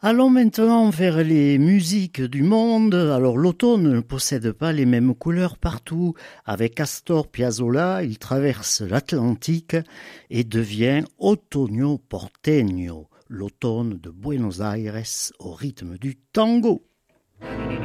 Allons maintenant vers les musiques du monde. Alors l'automne ne possède pas les mêmes couleurs partout. Avec Astor Piazzolla, il traverse l'Atlantique et devient Otoño Porteño, l'automne de Buenos Aires au rythme du tango.